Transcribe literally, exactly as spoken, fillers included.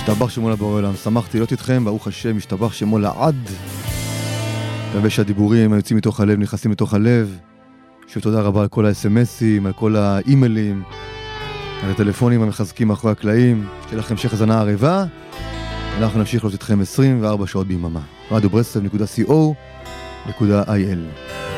משתבח שמו לבורא עולם. שמחתי להיות איתכם, ברוך השם, משתבח שמו לעד. מקווה שהדיבורים היוצאים מתוך הלב נכנסים מתוך הלב. שוב תודה רבה על כל ה-אס אם אסים, על כל האימיילים, על הטלפונים המחזקים מאחורי הקלעים. שתהיה לכם המשך האזנה ערבה. אנחנו נמשיך להיות איתכם עשרים וארבע שעות ביממה. רדיו ברסלב נקודה סי או נקודה איי אל